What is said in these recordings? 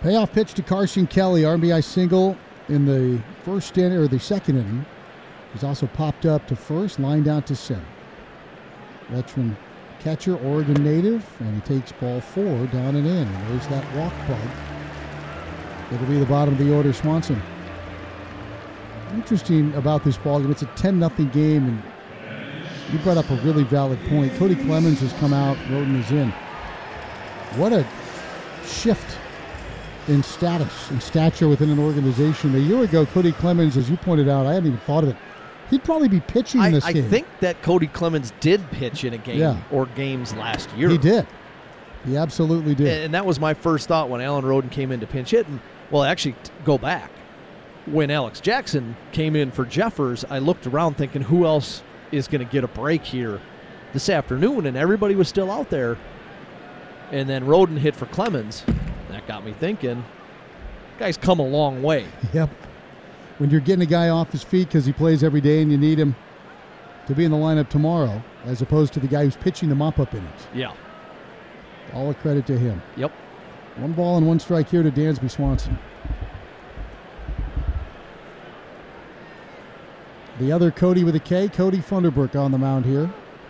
Payoff pitch to Carson Kelly, RBI single in the first inning or the second inning. He's also popped up to first, lined out to center. Veteran catcher, Oregon native, and he takes ball 4 down and in. And there's that walk bug. It'll be the bottom of the order, Swanson. Interesting about this ballgame, it's a 10-0 game, and you brought up a really valid point. Cody Clemens has come out, Roden is in. What a shift in status and stature within an organization. A year ago, Cody Clemens, as you pointed out, I hadn't even thought of it. He'd probably be pitching in this game. I think that Cody Clemens did pitch in a game or games last year. He did. He absolutely did. And that was my first thought when Alan Roden came in to pinch hit. And, well, actually, go back. When Alex Jackson came in for Jeffers, I looked around thinking, who else is going to get a break here this afternoon? And everybody was still out there. And then Roden hit for Clemens. That got me thinking, guy's come a long way. Yep. When you're getting a guy off his feet because he plays every day and you need him to be in the lineup tomorrow, as opposed to the guy who's pitching the mop-up innings. Yeah. All the credit to him. Yep. 1 ball and 1 strike here to Dansby Swanson. The other Cody with a K, Cody Funderburk on the mound here.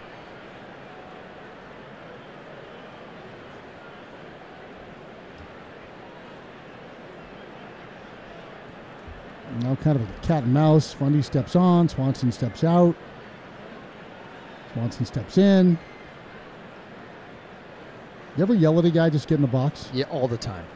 Now kind of a cat and mouse. Fundy steps on, Swanson steps out. Swanson steps in. You ever yell at a guy just get in the box? Yeah, all the time.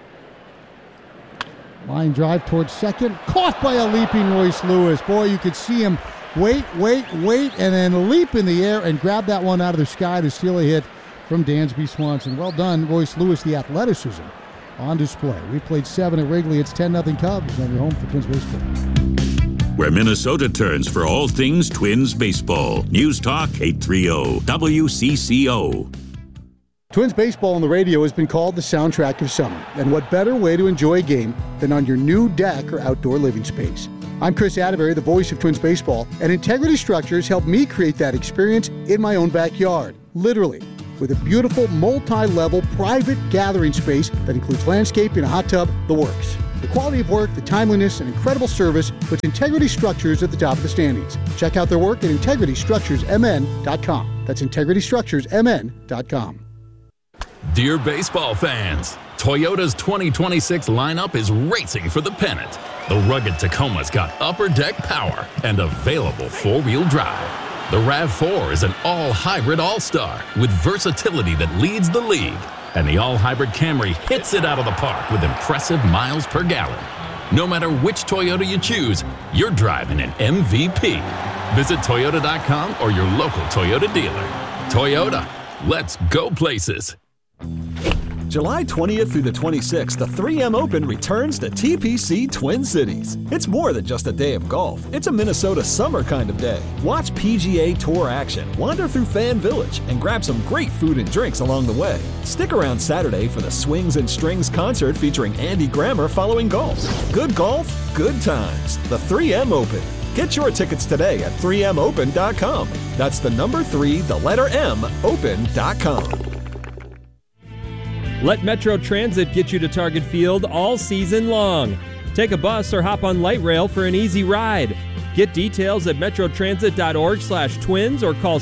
Line drive towards second. Caught by a leaping Royce Lewis. Boy, you could see him wait, and then leap in the air and grab that one out of the sky to steal a hit from Dansby Swanson. Well done, Royce Lewis, the athleticism on display. We played 7 at Wrigley. It's 10-0 Cubs on your home for Twins Baseball. Where Minnesota turns for all things Twins baseball. News Talk 830 WCCO. Twins baseball on the radio has been called the soundtrack of summer. And what better way to enjoy a game than on your new deck or outdoor living space? I'm Chris Atterbury, the voice of Twins baseball, and Integrity Structures helped me create that experience in my own backyard. Literally. With a beautiful multi-level private gathering space that includes landscaping, a hot tub, the works. The quality of work, the timeliness, and incredible service puts Integrity Structures at the top of the standings. Check out their work at IntegrityStructuresMN.com. That's IntegrityStructuresMN.com. Dear baseball fans, Toyota's 2026 lineup is racing for the pennant. The rugged Tacoma's got upper deck power and available four-wheel drive. The RAV4 is an all-hybrid all-star with versatility that leads the league. And the all-hybrid Camry hits it out of the park with impressive miles per gallon. No matter which Toyota you choose, you're driving an MVP. Visit Toyota.com or your local Toyota dealer. Toyota, let's go places. July 20th through the 26th, the 3M Open returns to TPC Twin Cities. It's more than just a day of golf. It's a Minnesota summer kind of day. Watch PGA Tour action, wander through Fan Village, and grab some great food and drinks along the way. Stick around Saturday for the Swings and Strings concert featuring Andy Grammer following golf. Good golf, good times. The 3M Open. Get your tickets today at 3mopen.com. That's the number 3, the letter M, open.com. Let Metro Transit get you to Target Field all season long. Take a bus or hop on light rail for an easy ride. Get details at metrotransit.org/twins or call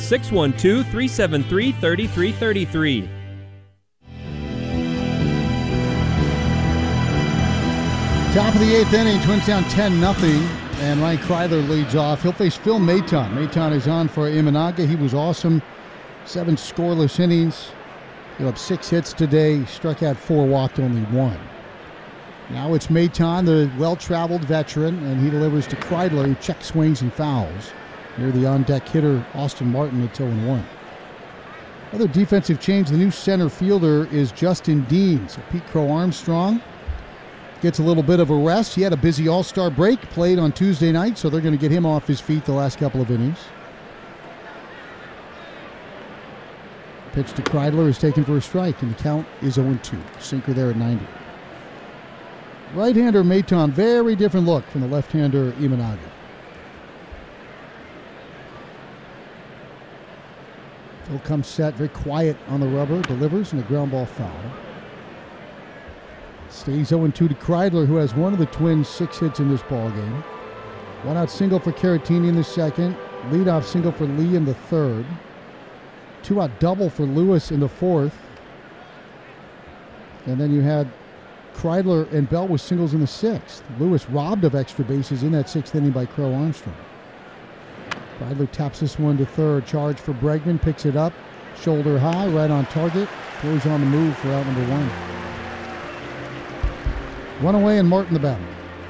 612-373-3333. Top of the 8th inning, Twins down 10-0, and Ryan Kreidler leads off. He'll face Phil Maton. Maton is on for Imanaga. He was awesome. 7 scoreless innings. He up 6 hits today, struck out 4, walked only 1. Now it's Maton, the well-traveled veteran, and he delivers to Kreidler, who check swings and fouls. Near the on-deck hitter, Austin Martin, at 0-1. Other defensive change, the new center fielder is Justin Dean. So Pete Crow Armstrong gets a little bit of a rest. He had a busy All-Star break, played on Tuesday night, so they're going to get him off his feet the last couple of innings. Pitch to Kreidler is taken for a strike, and the count is 0-2. Sinker there at 90. Right-hander Maton, very different look from the left-hander Imanaga. Phil comes set, very quiet on the rubber, delivers, and a ground ball foul. Stays 0-2 to Kreidler, who has one of the Twins' 6 hits in this ballgame. One out single for Caratini in the second. Leadoff single for Lee in the third. 2 out double for Lewis in the fourth. And then you had Kreidler and Bell with singles in the sixth. Lewis robbed of extra bases in that sixth inning by Crow Armstrong. Kreidler taps this one to third. Charge for Bregman. Picks it up. Shoulder high, right on target. Throws on the move for out number 1. One away and Martin the batter.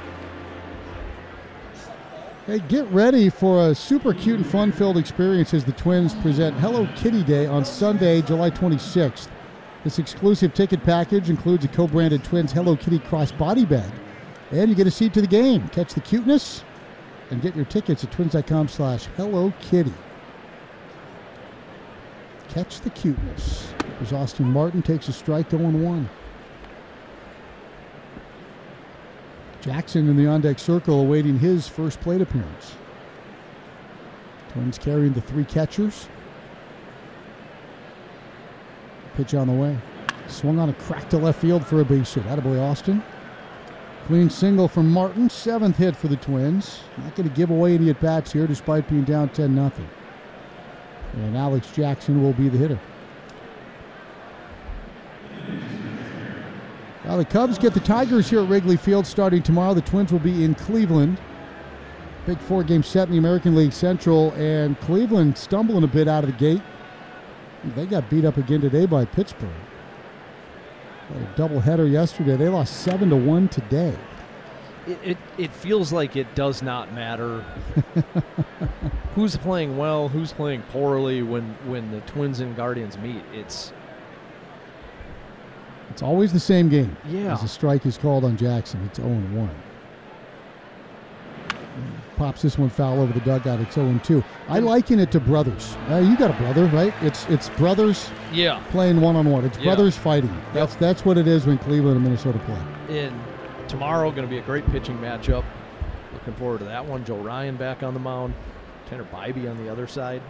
Hey, get ready for a super cute and fun-filled experience as the Twins present Hello Kitty Day on Sunday, July 26th. This exclusive ticket package includes a co-branded Twins Hello Kitty cross-body bag. And you get a seat to the game. Catch the cuteness and get your tickets at twins.com/HelloKitty. Catch the cuteness. There's Austin Martin, takes a strike, 0-1. Jackson in the on-deck circle awaiting his first plate appearance. Twins carrying the 3 catchers. Pitch on the way. Swung on a crack to left field for a base hit. Attaboy Austin. Clean single from Martin. 7th hit for the Twins. Not going to give away any at-bats here despite being down 10-0. And Alex Jackson will be the hitter. Now the Cubs get the Tigers here at Wrigley Field starting tomorrow. The Twins will be in Cleveland. Big 4-game set in the American League Central, and Cleveland stumbling a bit out of the gate. They got beat up again today by Pittsburgh. Had a doubleheader yesterday. They lost 7-1 today. It feels like it does not matter who's playing well, who's playing poorly when the Twins and Guardians meet. It's always the same game. Yeah. As a strike is called on Jackson. It's 0-1. Pops this one foul over the dugout. It's 0-2. I liken it to brothers. You got a brother, right? It's brothers playing one-on-one. It's brothers fighting. That's what it is when Cleveland and Minnesota play. And tomorrow going to be a great pitching matchup. Looking forward to that one. Joe Ryan back on the mound. Tanner Bybee on the other side.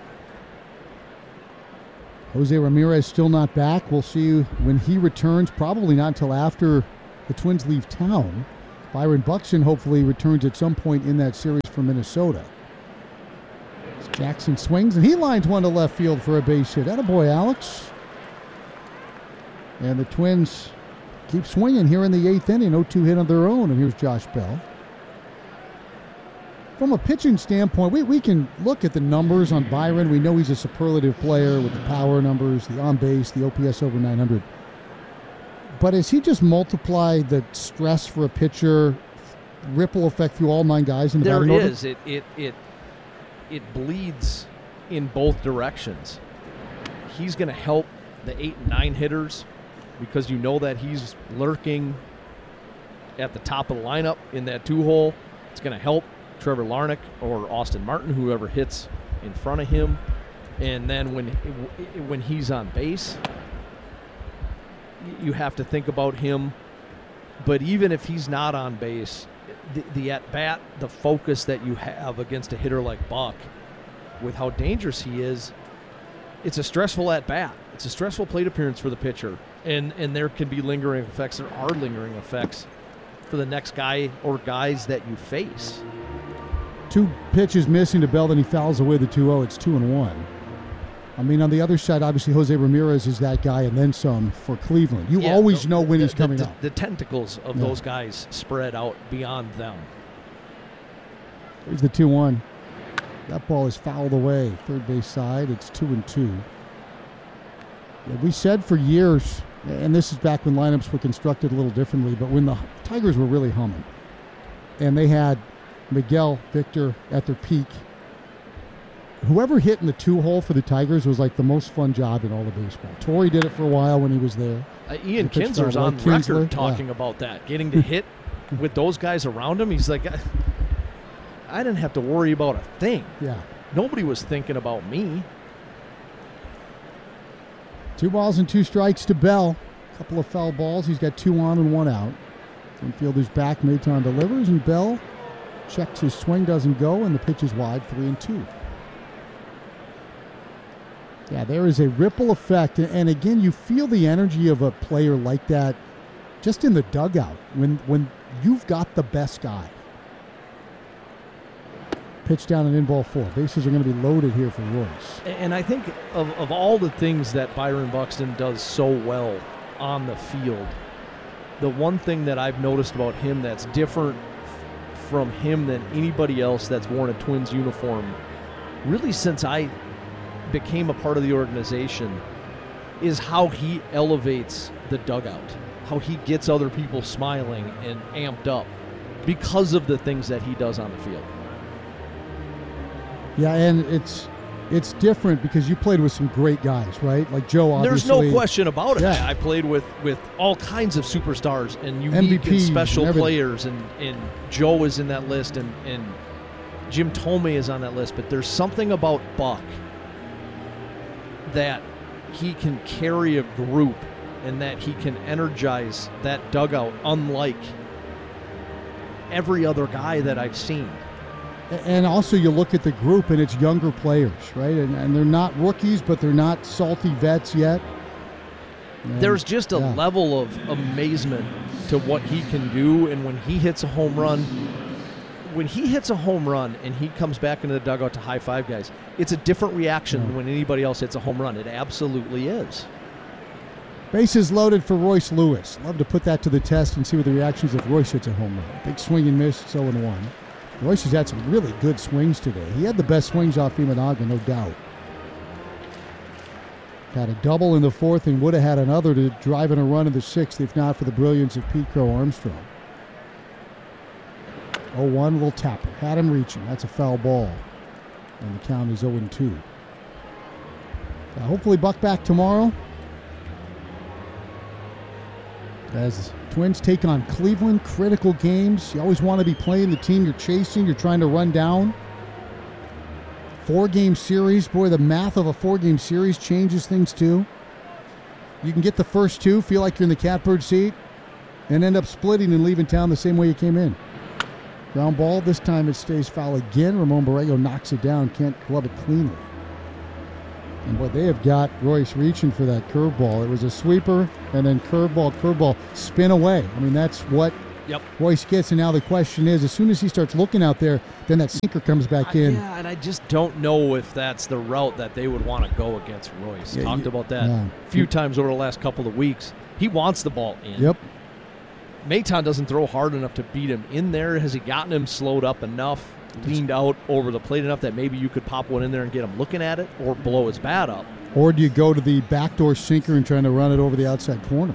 Jose Ramirez still not back. We'll see when he returns. Probably not until after the Twins leave town. Byron Buxton hopefully returns at some point in that series for Minnesota. Jackson swings, and he lines one to left field for a base hit. Attaboy, Alex. And the Twins keep swinging here in the 8th inning. 0-2 hit on their own, and here's Josh Bell. From a pitching standpoint, we can look at the numbers on Byron. We know he's a superlative player with the power numbers, the on-base, the OPS over 900. But as he just multiply the stress for a pitcher, ripple effect through all 9 guys in the batting order? There is. It bleeds in both directions. He's going to help the 8 and 9 hitters because you know that he's lurking at the top of the lineup in that 2-hole. It's going to help Trevor Larnach or Austin Martin, whoever hits in front of him. And then when he's on base, you have to think about him. But even if he's not on base, the at-bat, the focus that you have against a hitter like Buck, with how dangerous he is, it's a stressful at-bat. It's a stressful plate appearance for the pitcher. And there can be lingering effects. There are lingering effects for the next guy or guys that you face. 2 pitches missing to Bell, then he fouls away the 2-0. It's 2-1. I mean, on the other side, obviously, Jose Ramirez is that guy and then some for Cleveland. You always know when he's coming out. The tentacles of those guys spread out beyond them. Here's the 2-1. That ball is fouled away. Third base side, it's 2-2. Yeah, we said for years, and this is back when lineups were constructed a little differently, but when the Tigers were really humming, and they had Miguel, Victor at their peak, whoever hit in the 2-hole for the Tigers was like the most fun job in all of baseball. Torrey did it for a while when he was there. Ian Kinsler's on record talking about that, getting to hit with those guys around him. He's like, I didn't have to worry about a thing. Yeah. Nobody was thinking about me. 2 balls and 2 strikes to Bell. A couple of foul balls. He's got 2 on and 1 out. Infielder's back. Maton delivers, and Bell checks his swing, doesn't go, and the pitch is wide, 3-2. Yeah, there is a ripple effect. And again, you feel the energy of a player like that just in the dugout, when you've got the best guy. Pitch down and in, ball 4. Bases are going to be loaded here for Royce. And I think of all the things that Byron Buxton does so well on the field, the one thing that I've noticed about him that's different from him than anybody else that's worn a Twins uniform, really since I became a part of the organization, is how he elevates the dugout, how he gets other people smiling and amped up because of the things that he does on the field. Yeah, and it's different because you played with some great guys, right? Like Joe, obviously. There's no question about it. Yeah. I played with all kinds of superstars and unique MVPs and special and players, and Joe is in that list, and Jim Thome is on that list. But there's something about Buck that he can carry a group and that he can energize that dugout unlike every other guy that I've seen. And also you look at the group and it's younger players, right? And they're not rookies, but they're not salty vets yet. And there's just a level of amazement to what he can do, and when he hits a home run, and he comes back into the dugout to high-five guys, it's a different reaction than when anybody else hits a home run. It absolutely is. Bases loaded for Royce Lewis. Love to put that to the test and see what the reactions if Royce hits a home run. Big swing and miss, 0-1. Royce has had some really good swings today. He had the best swings off Imanaga, no doubt. Got a double in the 4th and would have had another to drive in a run in the 6th if not for the brilliance of Pete Crow Armstrong. 0-1, little tapper. Had him reaching. That's a foul ball. And the count is 0-2. Hopefully Buck back tomorrow. As Twins take on Cleveland, critical games. You always want to be playing the team you're chasing, you're trying to run down. 4-game series. Boy, the math of a 4-game series changes things too. You can get the first 2, feel like you're in the catbird seat, and end up splitting and leaving town the same way you came in. Ground ball. This time it stays foul again. Ramon Borrego knocks it down. Can't glove it cleanly. And boy, they have got Royce reaching for that curveball. It was a sweeper and then curveball, spin away. I mean, that's what Royce gets. And now the question is, as soon as he starts looking out there, then that sinker comes back in. Yeah, and I just don't know if that's the route that they would want to go against Royce. Talked about that a few times over the last couple of weeks. He wants the ball in. Yep. Maton doesn't throw hard enough to beat him in there. Has he gotten him slowed up enough, leaned out over the plate enough that maybe you could pop one in there and get him looking at it or blow his bat up? Or do you go to the backdoor sinker and trying to run it over the outside corner?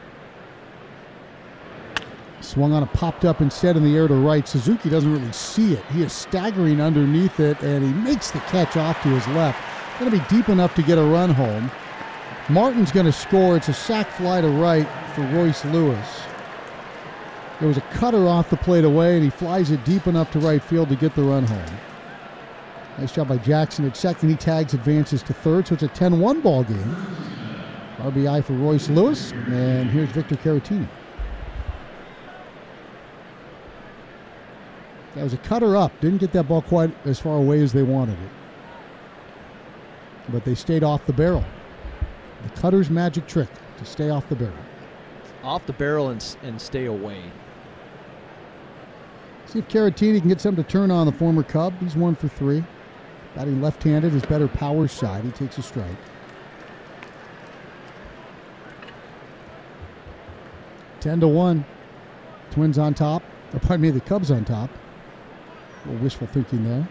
Swung on, it popped up instead in the air to right. Suzuki doesn't really see it. He is staggering underneath it, and he makes the catch off to his left. Going to be deep enough to get a run home. Martin's going to score. It's a sac fly to right for Royce Lewis. There was a cutter off the plate away, and he flies it deep enough to right field to get the run home. Nice job by Jackson at second. He tags, advances to third, so it's a 10-1 ball game. RBI for Royce Lewis, and here's Victor Caratini. That was a cutter up. Didn't get that ball quite as far away as they wanted it. But they stayed off the barrel. The cutter's magic trick, to stay off the barrel. Off the barrel and stay away. See if Caratini can get something to turn on the former Cub. He's 1 for 3. Batting left-handed, his better power side. He takes a strike. Ten to 1. Twins on top. Or pardon me, the Cubs on top. A little wishful thinking there.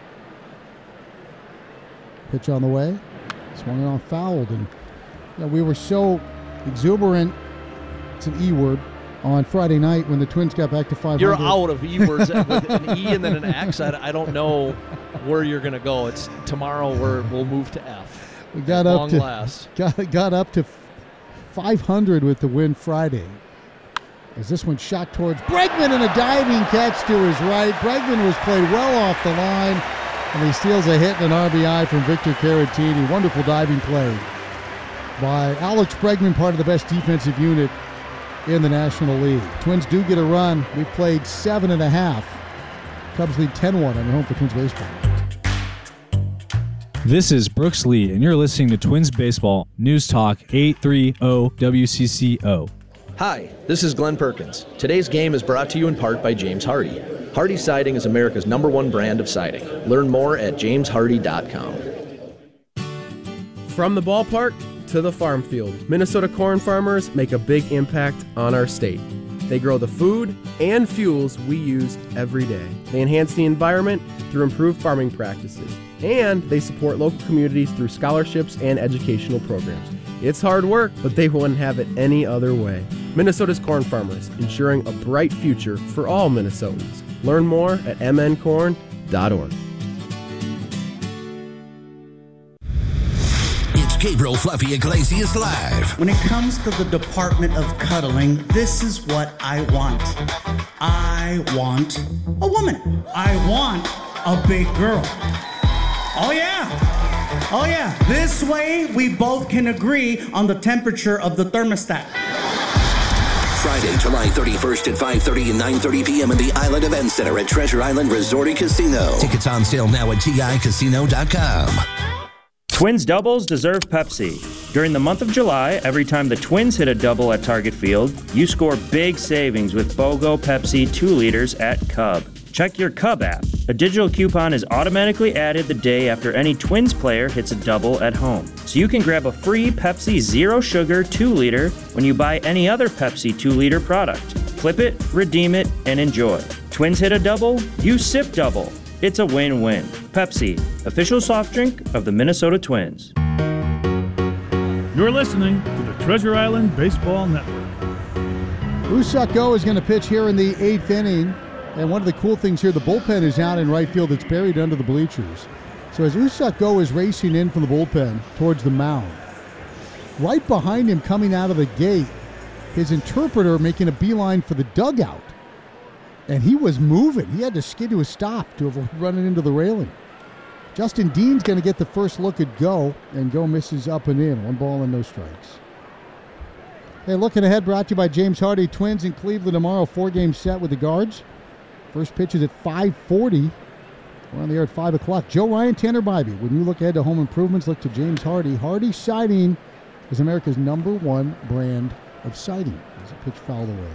Pitch on the way. Swung it on, fouled. And we were so exuberant. It's an E word. On Friday night when the Twins got back to 500. You're out of E words with an E and then an X. I don't know where you're going to go. It's tomorrow we'll move to F. We got up to got up to 500 with the win Friday. As this one shot towards Bregman and a diving catch to his right. Bregman was played well off the line, and he steals a hit and an RBI from Victor Caratini. Wonderful diving play by Alex Bregman, part of the best defensive unit in the National League. Twins do get a run. We've played 7.5. Cubs lead 10-1 on your home for Twins baseball. This is Brooks Lee, and you're listening to Twins Baseball News Talk 830 WCCO. Hi, this is Glenn Perkins. Today's game is brought to you in part by James Hardy. Hardy Siding is America's #1 brand of siding. Learn more at jameshardy.com. From the ballpark to the farm field, Minnesota corn farmers make a big impact on our state. They grow the food and fuels we use every day. They enhance the environment through improved farming practices. And they support local communities through scholarships and educational programs. It's hard work, but they wouldn't have it any other way. Minnesota's corn farmers, ensuring a bright future for all Minnesotans. Learn more at mncorn.org. It's Gabriel Fluffy Iglesias Live. When it comes to the Department of Cuddling, this is what I want. I want a woman. I want a big girl. Oh yeah. This way we both can agree on the temperature of the thermostat. Friday, July 31st at 5:30 and 9:30 p.m. in the Island Event Center at Treasure Island Resort and Casino. Tickets on sale now at TICasino.com. Twins doubles deserve Pepsi. During the month of July, every time the Twins hit a double at Target Field, you score big savings with BOGO Pepsi 2 liters at Cub. Check your Cub app. A digital coupon is automatically added the day after any Twins player hits a double at home. So you can grab a free Pepsi Zero Sugar 2 liter when you buy any other Pepsi 2 liter product. Flip it, redeem it, and enjoy. Twins hit a double, you sip double. It's a win-win. Pepsi, official soft drink of the Minnesota Twins. You're listening to the Treasure Island Baseball Network. Woo-Suk Go is going to pitch here in the 8th inning. And one of the cool things here, the bullpen is out in right field. It's buried under the bleachers. So as Woo-Suk Go is racing in from the bullpen towards the mound, right behind him coming out of the gate, his interpreter making a beeline for the dugout. And he was moving. He had to skid to a stop to avoid running into the railing. Justin Dean's going to get the first look at Go, and Go misses up and in. 1 ball and no strikes. Hey, looking ahead, brought to you by James Hardy. Twins in Cleveland tomorrow, 4-game set with the Guards. First pitch is at 5:40. We're on the air at 5 o'clock. Joe Ryan, Tanner Bybee. When you look ahead to home improvements, look to James Hardy. Hardy Siding is America's #1 brand of siding. There's a pitch fouled away.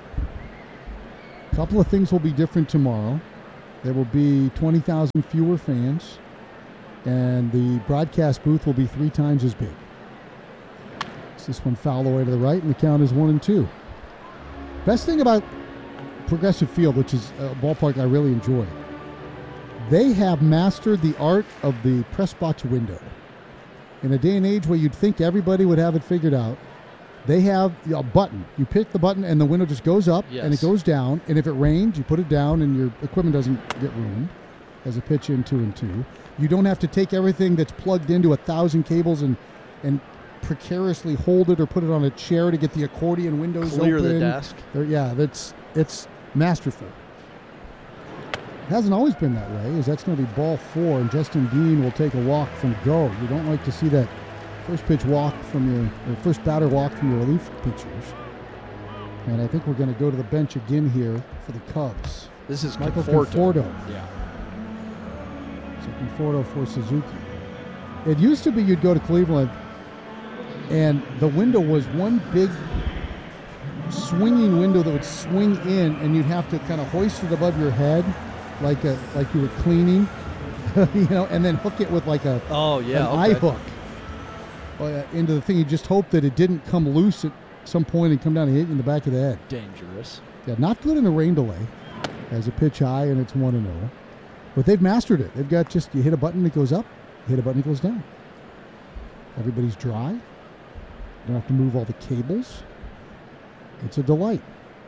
A couple of things will be different tomorrow. There will be 20,000 fewer fans, and the broadcast booth will be 3 times as big. So this one fouled away to the right, and the count is 1-2. Best thing about Progressive Field, which is a ballpark I really enjoy, they have mastered the art of the press box window. In a day and age where you'd think everybody would have it figured out, they have a button. You pick the button and the window just goes up and it goes down. And if it rains, you put it down and your equipment doesn't get ruined. As a pitch in 2-2. You don't have to take everything that's plugged into 1,000 cables and precariously hold it or put it on a chair to get the accordion windows Clear open. the desk. It's masterful. It hasn't always been that way, as that's going to be ball 4, and Justin Dean will take a walk from Go. You don't like to see that first pitch walk from your first batter walk from your relief pitchers. And I think we're going to go to the bench again here for the Cubs. This is Michael Conforto. Yeah. So Conforto for Suzuki. It used to be you'd go to Cleveland and the window was one big swinging window that would swing in, and you'd have to kind of hoist it above your head like you were cleaning, and then hook it with like an eye hook into the thing. You just hope that it didn't come loose at some point and come down and hit you in the back of the head. Dangerous. Yeah, not good in a rain delay. As a pitch high, and it's 1-0. But they've mastered it. They've got you hit a button, it goes up. You hit a button, it goes down. Everybody's dry. You don't have to move all the cables. It's a delight.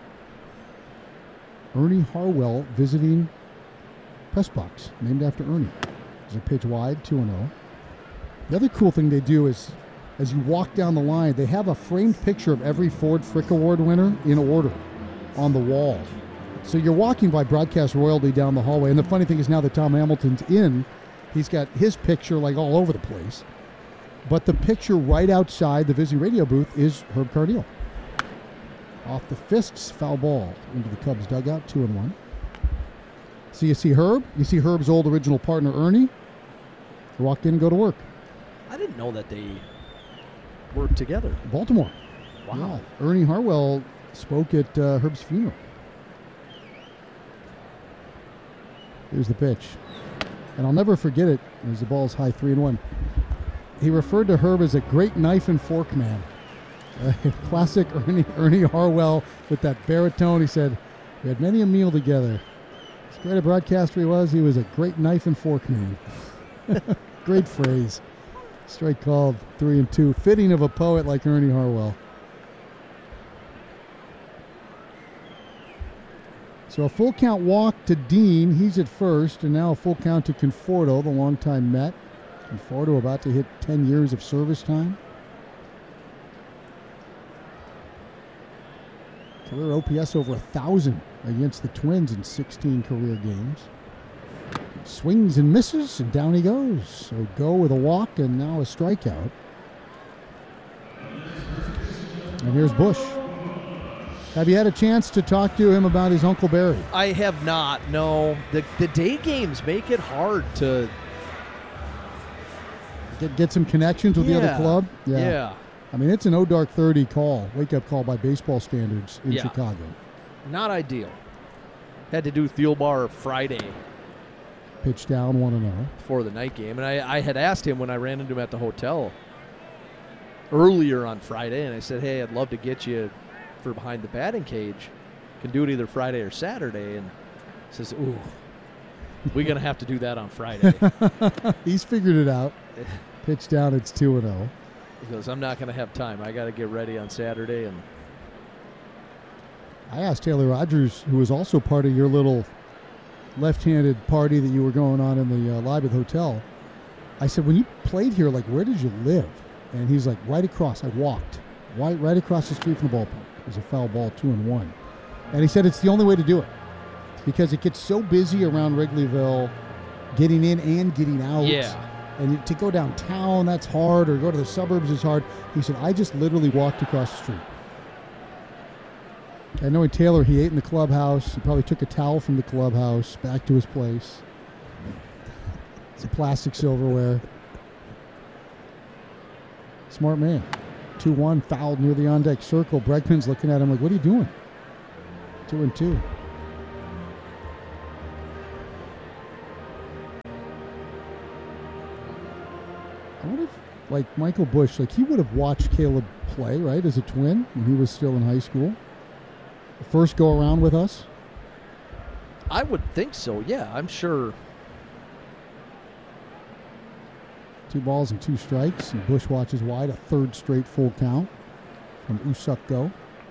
Ernie Harwell visiting press box, named after Ernie. There's a pitch wide, 2-0. The other cool thing they do is, as you walk down the line, they have a framed picture of every Ford Frick Award winner in order on the wall. So you're walking by broadcast royalty down the hallway, and the funny thing is now that Tom Hamilton's in, he's got his picture like all over the place. But the picture right outside the Vizzy radio booth is Herb Carneal. Off the fists, foul ball into the Cubs dugout, 2-1. So you see Herb, you see Herb's old original partner Ernie. Walk in and go to work. I didn't know that they worked together. Baltimore. Wow. Yeah. Ernie Harwell spoke at Herb's funeral. Here's the pitch. And I'll never forget it as the ball's high 3-1. He referred to Herb as a great knife and fork man. Classic Ernie Harwell with that baritone. He said, we had many a meal together. As great a broadcaster he was a great knife and fork man. Great phrase. Strike called, 3-2. Fitting of a poet like Ernie Harwell. So a full count walk to Dean. He's at first, and now a full count to Conforto, the longtime Met. Conforto about to hit 10 years of service time. Career OPS over 1,000 against the Twins in 16 career games. Swings and misses, and down he goes. So go with a walk and now a strikeout. And here's Bush. Have you had a chance to talk to him about his Uncle Barry? I have not, no. The day games make it hard to get some connections with the other club? Yeah. I mean, it's an O-Dark 30 call, wake-up call by baseball standards in Chicago. Not ideal. Had to do Thielbar Friday. Pitch down 1-0. Before the night game. And I had asked him when I ran into him at the hotel earlier on Friday, and I said, hey, I'd love to get you for behind the batting cage. Can do it either Friday or Saturday. And he says, ooh, we're going to have to do that on Friday. He's figured it out. Pitch down, it's 2-0. He goes, I'm not going to have time. I got to get ready on Saturday. And I asked Taylor Rogers, who was also part of your little left-handed party that you were going on in the lobby of the hotel. I said, when you played here, like, where did you live? And he's like, right across. I walked right across the street from the ballpark. It was a foul ball, 2-1. And he said it's the only way to do it because it gets so busy around Wrigleyville, getting in and getting out. Yeah. And to go downtown, that's hard, or go to the suburbs is hard. He said, I just literally walked across the street. I know in Taylor, he ate in the clubhouse. He probably took a towel from the clubhouse back to his place. Some plastic silverware. Smart man. 2-1, fouled near the on-deck circle. Bregman's looking at him like, what are you doing? 2-2. I wonder if, like, Michael Bush, like, he would have watched Caleb play, right, as a twin when he was still in high school. The first go-around with us. I would think so, yeah, I'm sure. 2 balls and 2 strikes, and Bush watches wide, a third straight full count from Usuk Go.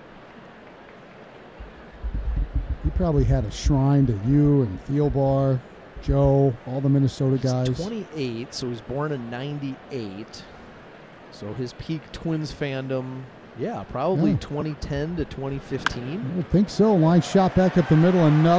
He probably had a shrine to you and Thielbar, Joe, all the Minnesota guys. He's 28, so he was born in 98. So his peak Twins fandom, probably 2010 to 2015. I would think so. Line shot back up the middle, another.